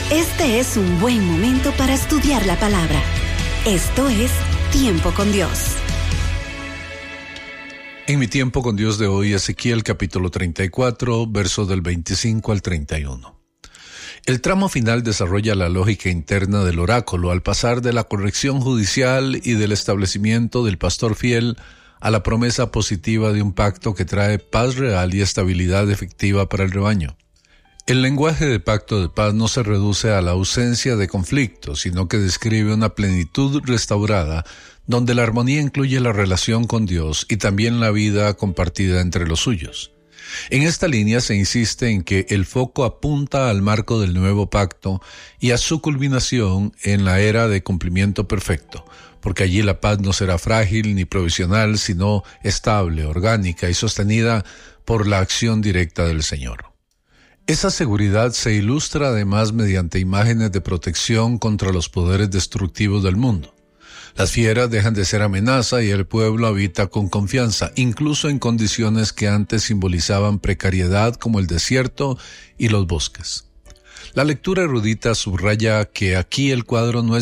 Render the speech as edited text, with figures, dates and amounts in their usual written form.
Este es un buen momento para estudiar la palabra. Esto es Tiempo con Dios. En mi tiempo con Dios de hoy, Ezequiel capítulo 34, versos del 25 al 31. El tramo final desarrolla la lógica interna del oráculo al pasar de la corrección judicial y del establecimiento del pastor fiel a la promesa positiva de un pacto que trae paz real y estabilidad efectiva para el rebaño. El lenguaje de pacto de paz no se reduce a la ausencia de conflictos, sino que describe una plenitud restaurada donde la armonía incluye la relación con Dios y también la vida compartida entre los suyos. En esta línea se insiste en que el foco apunta al marco del nuevo pacto y a su culminación en la era de cumplimiento perfecto, porque allí la paz no será frágil ni provisional, sino estable, orgánica y sostenida por la acción directa del Señor. Esa seguridad se ilustra además mediante imágenes de protección contra los poderes destructivos del mundo. Las fieras dejan de ser amenaza y el pueblo habita con confianza, incluso en condiciones que antes simbolizaban precariedad como el desierto y los bosques. La lectura erudita subraya que aquí el cuadro no es